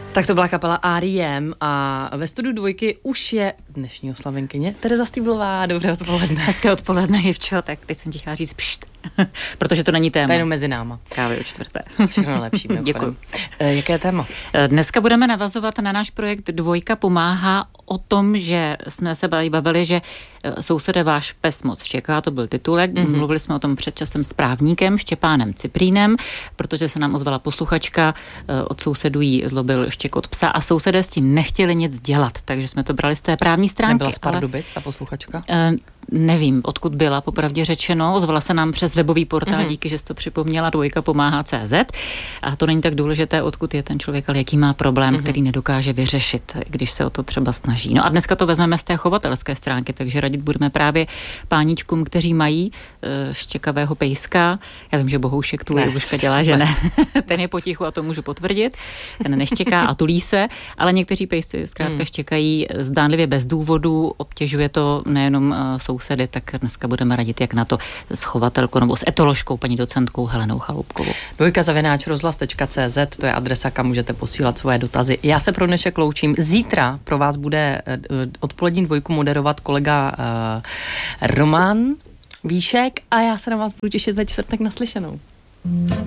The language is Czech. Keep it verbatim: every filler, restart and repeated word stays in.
Tak to byla kapela R E M a ve studiu Dvojky už je dnešní oslavenkyně Tereza Stýblová. Dobré odpoledne. Hezké odpoledne, Jivčo, tak teď jsem ti chtěla říct pšt, protože to není téma. To je jenom mezi náma. Kávy o čtvrté. Všechno lepší. Děkuji. E, jaké je téma? Dneska budeme navazovat na náš projekt Dvojka pomáhá o tom, že jsme se bavili, že sousedé váš pes moc čeká, to byl titulek. Mm-hmm. Mluvili jsme o tom před časem s právníkem Štěpánem Ciprínem, protože se nám ozvala posluchačka, od sousedů jí zlobil štěk od psa a sousedé s tím nechtěli nic dělat, takže jsme to brali z té právní stránky. Nebyla z Pardubic ta posluchačka? Uh, nevím, odkud byla, popravdě řečeno. Ozvala se nám přes webový portál, mm-hmm. díky, že jsi to připomněla, Dvojka pomáhá tečka cé zet. A to není tak důležité, odkud je ten člověk, ale jaký má problém, mm-hmm. který nedokáže vyřešit, když se o to třeba snaží. No a dneska to vezmeme z té chovatelské stránky, takže radit budeme právě páničkům, kteří mají uh, štěkavého pejska. Já vím, že Bohoušek tu Libuška dělá, že ne. Ten je potichu a to můžu potvrdit. Ten neštěká a tulí se, ale někteří pejsci zkrátka mm. štěkají zdánlivě bez důvodu, obtěžuje to nejenom uh, sousedy, tak dneska budeme radit, jak na to s chovatelkou nebo s etoložkou, paní docentkou Helenou Chaloupkovou. Dvojka zavináč rozhlas tečka cé zet, to je adresa, kam můžete posílat svoje dotazy. Já se pro dnešek loučím. Zítra pro vás bude odpolední Dvojku moderovat kolega uh, Roman Víšek a já se na vás budu těšit ve čtvrtek naslyšenou.